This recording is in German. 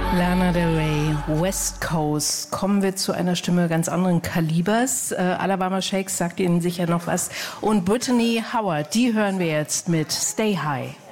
Lana Del Rey, West Coast. Kommen wir zu einer Stimme ganz anderen Kalibers. Alabama Shakes sagt Ihnen sicher noch was. Und Brittany Howard, die hören wir jetzt mit Stay High.